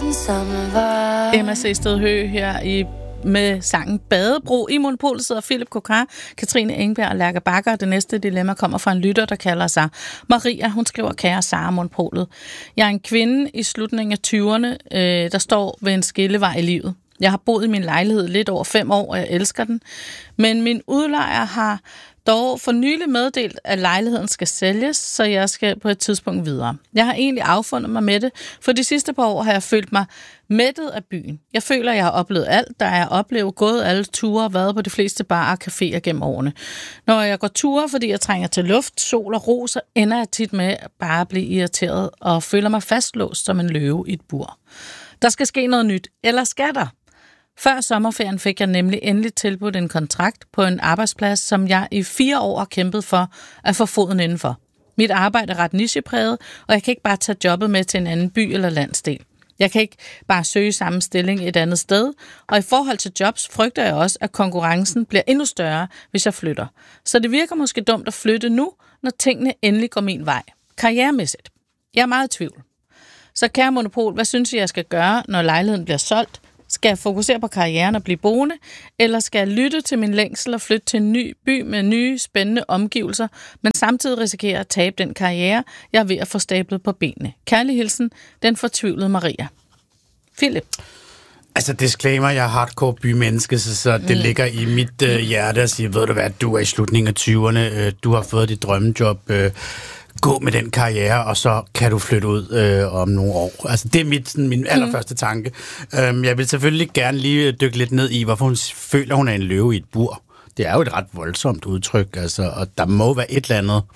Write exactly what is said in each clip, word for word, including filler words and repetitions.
ensomme var. Emma C. Stedhø her i med sangen Badebro. I Monopolet sidder Philip Kokar, Katrine Engberg og Lærke Bakker. Det næste dilemma kommer fra en lytter, der kalder sig Maria. Hun skriver: Kære Sara Monopolet. Jeg er en kvinde i slutningen af tyverne, øh, der står ved en skillevej i livet. Jeg har boet i min lejlighed lidt over fem år, og jeg elsker den. Men min udlejer har dog for nylig meddelt, at lejligheden skal sælges, så jeg skal på et tidspunkt videre. Jeg har egentlig affundet mig med det, for de sidste par år har jeg følt mig mættet af byen. Jeg føler, at jeg har oplevet alt, der er oplevet, gået alle ture og været på de fleste barer og caféer gennem årene. Når jeg går ture, fordi jeg trænger til luft, sol og ro, så ender jeg tit med bare at blive irriteret og føler mig fastlåst som en løve i et bur. Der skal ske noget nyt, eller skal der? Før sommerferien fik jeg nemlig endelig tilbudt en kontrakt på en arbejdsplads, som jeg i fire år har kæmpet for at få foden indenfor. Mit arbejde er ret nichepræget, og jeg kan ikke bare tage jobbet med til en anden by eller landsdel. Jeg kan ikke bare søge samme stilling et andet sted, og i forhold til jobs frygter jeg også, at konkurrencen bliver endnu større, hvis jeg flytter. Så det virker måske dumt at flytte nu, når tingene endelig går min vej. Karrieremæssigt. Jeg er meget i tvivl. Så kære Monopol, hvad synes I, jeg skal gøre, når lejligheden bliver solgt? Skal jeg fokusere på karrieren og blive boende, eller skal jeg lytte til min længsel og flytte til en ny by med nye, spændende omgivelser, men samtidig risikere at tabe den karriere, jeg er ved at få stablet på benene? Kærlig hilsen, den fortvivlede Maria. Philip? Altså, disclaimer, jeg er hardcore bymenneske, så, så det mm. ligger i mit øh, hjerte at sige, ved du hvad, du er i slutningen af tyverne, øh, du har fået dit drømmejob, øh, gå med den karriere, og så kan du flytte ud øh, om nogle år. Altså, det er mit, sådan, min allerførste tanke. Um, jeg vil selvfølgelig gerne lige dykke lidt ned i, hvorfor hun føler, hun er en løve i et bur. Det er jo et ret voldsomt udtryk, altså, og der må være et eller andet,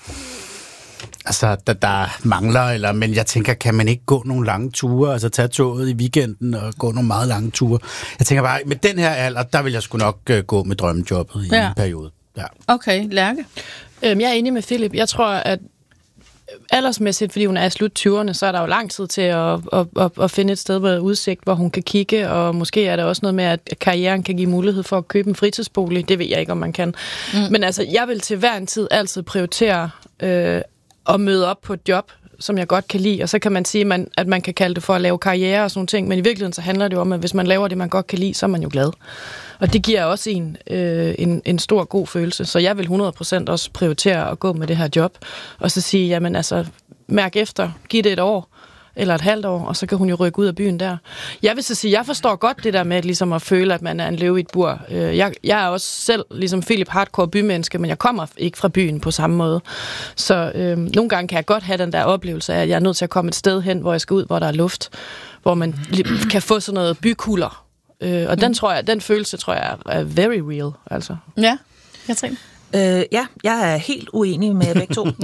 altså, der, der mangler, eller, men jeg tænker, kan man ikke gå nogle lange ture, altså tage toget i weekenden og gå nogle meget lange ture? Jeg tænker bare, med den her alder, der vil jeg sgu nok uh, gå med drømmejobbet i ja. en periode. Ja. Okay, Lærke? Øhm, jeg er enig med Philip. Jeg tror, at aldersmæssigt, fordi hun er i slut tyverne, så er der jo lang tid til at, at, at, at finde et sted med udsigt, hvor hun kan kigge, og måske er der også noget med, at karrieren kan give mulighed for at købe en fritidsbolig. Det ved jeg ikke, om man kan. Mm. Men altså, jeg vil til hver en tid altid prioritere øh, at møde op på et job, som jeg godt kan lide, og så kan man sige, at man, at man kan kalde det for at lave karriere og sådan nogle ting, men i virkeligheden så handler det jo om, at hvis man laver det, man godt kan lide, så er man jo glad. Og det giver også en, øh, en, en stor god følelse, så jeg vil hundrede procent også prioritere at gå med det her job, og så sige, jamen altså, mærk efter, giv det et år, eller et halvt år, og så kan hun jo rykke ud af byen der. Jeg vil så sige, jeg forstår godt det der med ligesom at føle, at man er en løve i et bur. Jeg, jeg er også selv, ligesom Philip, hardcore bymenneske, men jeg kommer ikke fra byen på samme måde. Så øh, nogle gange kan jeg godt have den der oplevelse af, at jeg er nødt til at komme et sted hen, hvor jeg skal ud, hvor der er luft, hvor man kan få sådan noget bykulder. Øh, og den, tror jeg, den følelse, tror jeg, er very real. Altså. Ja, Katrine? Øh, ja, jeg er helt uenig med begge to.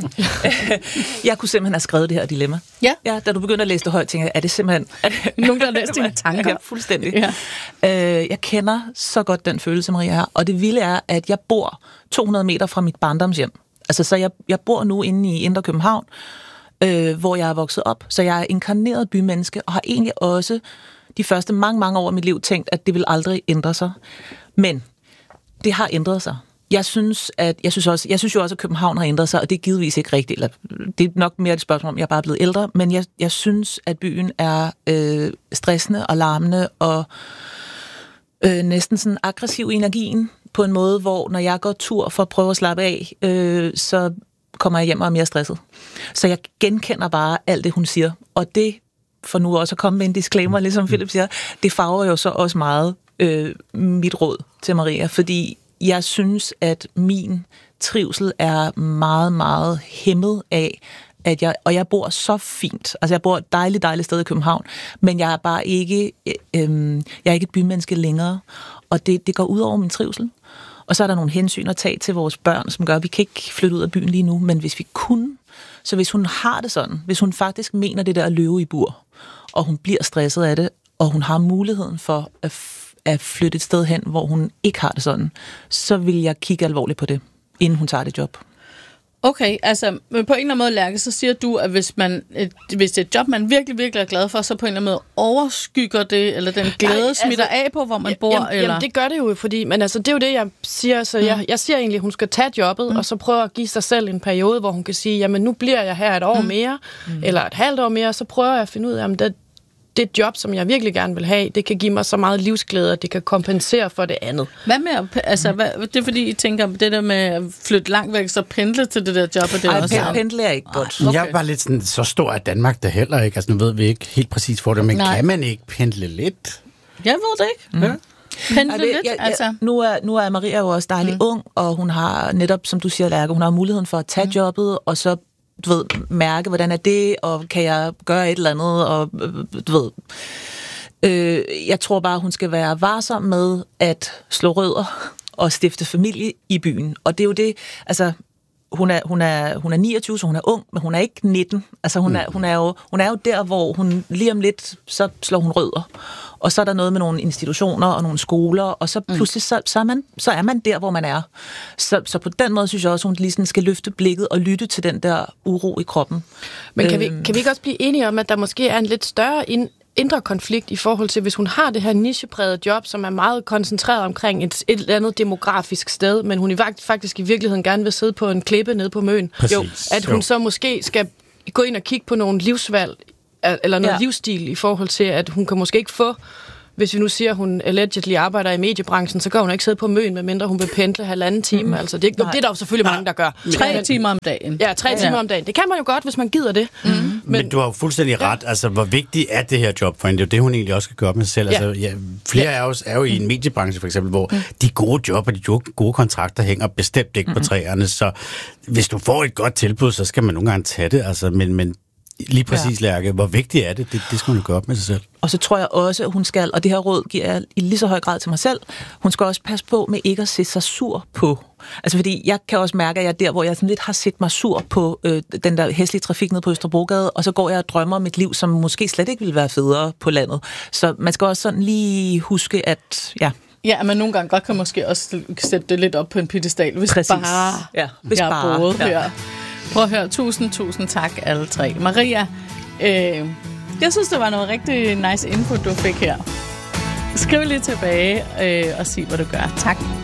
Jeg kunne simpelthen have skrevet det her dilemma. Ja. Ja, da du begyndte at læse det højt, tænkte jeg, er det simpelthen... Er det, nogen, der har læst dine tanker? Ja, fuldstændig. Ja. Øh, jeg kender så godt den følelse, Maria har, og det vilde er, at jeg bor to hundrede meter fra mit barndomshjem. Altså, så jeg, jeg bor nu inde i Indre København, øh, hvor jeg er vokset op. Så jeg er inkarneret bymenneske, og har egentlig også de første mange, mange år af mit liv tænkt, at det vil aldrig ændre sig. Men det har ændret sig. Jeg synes, at, jeg, synes også, jeg synes jo også, at København har ændret sig, og det er givetvis ikke rigtigt. Eller, det er nok mere et spørgsmål om, jeg er bare blevet ældre, men jeg, jeg synes, at byen er øh, stressende og larmende og øh, næsten sådan aggressiv i energien på en måde, hvor når jeg går tur for at prøve at slappe af, øh, så kommer jeg hjem og er mere stresset. Så jeg genkender bare alt det, hun siger, og det, for nu også at komme med en disclaimer, ligesom Philip siger, det farver jo så også meget øh, mit råd til Maria, fordi jeg synes, at min trivsel er meget, meget hæmmet af, at jeg, og jeg bor så fint. Altså, jeg bor et dejligt, dejligt sted i København, men jeg er bare ikke, øh, jeg er ikke et bymenneske længere, og det, det går ud over min trivsel. Og så er der nogle hensyn at tage til vores børn, som gør, at vi kan ikke flytte ud af byen lige nu, men hvis vi kunne, så hvis hun har det sådan, hvis hun faktisk mener det der at løbe i bur, og hun bliver stresset af det, og hun har muligheden for at at flytte et sted hen, hvor hun ikke har det sådan, så vil jeg kigge alvorligt på det, inden hun tager det job. Okay, altså på en eller anden måde, Lærke, så siger du, at hvis, man, et, hvis det er et job, man virkelig, virkelig er glad for, så på en eller anden måde overskygger det, eller den glæde Nej, altså, smitter af på, hvor man bor? Jamen, eller? jamen det gør det jo, fordi, men altså, det er jo det, jeg siger, så mm. jeg, jeg siger egentlig, at hun skal tage jobbet, mm. og så prøve at give sig selv en periode, hvor hun kan sige, jamen nu bliver jeg her et år mm. mere, mm. eller et halvt år mere, så prøver jeg at finde ud af, om det det job, som jeg virkelig gerne vil have, det kan give mig så meget livsglæde, at det kan kompensere for det andet. Hvad med at, altså, hvad, det er fordi, I tænker, det der med at flytte langt væk, så pendle til det der job, og det er Ej, også... Ej, pendle er ikke godt. Okay. Jeg er bare lidt sådan, så stor er Danmark der heller ikke. Altså, nu ved vi ikke helt præcis for det, men Nej. kan man ikke pendle lidt? Jeg ved det ikke. Mm. Pendle lidt, jeg, jeg, altså. Nu er, nu er Maria jo også dejlig mm. ung, og hun har netop, som du siger, Lærke, hun har muligheden for at tage mm. jobbet, og så du ved, mærke, hvordan er det, og kan jeg gøre et eller andet, og du ved... Øh, jeg tror bare, hun skal være varsom med at slå rødder og stifte familie i byen. Og det er jo det, altså... Hun er, hun, er, hun er niogtyve, så hun er ung, men hun er ikke nitten. Altså, hun, mm. er, hun, er jo, hun er jo der, hvor hun lige om lidt, så slår hun rødder. Og så er der noget med nogle institutioner og nogle skoler, og så pludselig, så, så, er, man, så er man der, hvor man er. Så, så på den måde synes jeg også, hun lige sådan skal løfte blikket og lytte til den der uro i kroppen. Men kan, øhm. vi, kan vi ikke også blive enige om, at der måske er en lidt større ind, indre konflikt i forhold til, hvis hun har det her nicheprægede job, som er meget koncentreret omkring et, et eller andet demografisk sted, men hun i faktisk i virkeligheden gerne vil sidde på en klippe nede på Møn. Jo, at hun jo. så måske skal gå ind og kigge på nogle livsvalg, eller noget ja. livsstil i forhold til, at hun kan måske ikke få, hvis vi nu siger, at hun allegedly arbejder i mediebranchen, så kan hun ikke sidde på Møn, medmindre hun vil pendle halvanden time. Mm. Altså, det, det er der jo selvfølgelig mange, der gør. Tre timer om dagen. Ja, tre ja. timer om dagen. Det kan man jo godt, hvis man gider det. Mm. Men, Men du har jo fuldstændig ret. Ja. Altså, hvor vigtigt er det her job for hende? Det er jo det, hun egentlig også skal gøre med sig selv. Ja. Altså, ja, flere ja. af os er jo i en mediebranche, for eksempel, hvor mm. de gode job og de gode kontrakter hænger bestemt ikke mm. på træerne. Så hvis du får et godt tilbud, så skal man nogle gange tage det. Altså, men, men lige præcis, ja. Lærke, hvor vigtigt er det? det? Det skal hun jo gøre op med sig selv. Og så tror jeg også, at hun skal, og det her råd giver jeg i lige så høj grad til mig selv, hun skal også passe på med ikke at se sig sur på. Altså fordi jeg kan også mærke, at jeg er der, hvor jeg sådan lidt har set mig sur på øh, den der hæslige trafik ned på Østerbrogade, og så går jeg og drømmer om et liv, som måske slet ikke ville være federe på landet. Så man skal også sådan lige huske, at ja... Ja, men nogle gange godt kan måske også sætte det lidt op på en piedestal, hvis Præcis. bare ja, hvis jeg bare. boede Ja. her. Prøv at høre, tusind, tusind tak alle tre. Maria, øh, jeg synes, det var noget rigtig nice input, du fik her. Skriv lige tilbage øh, og sig, hvad du gør. Tak.